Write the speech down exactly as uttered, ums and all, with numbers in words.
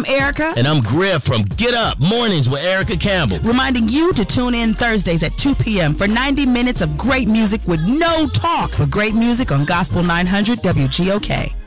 I'm Erica. And I'm Griff from Get Up Mornings with Erica Campbell. Reminding you to tune in Thursdays at two p.m. for ninety minutes of great music with no talk. For great music on Gospel nine hundred W G O K.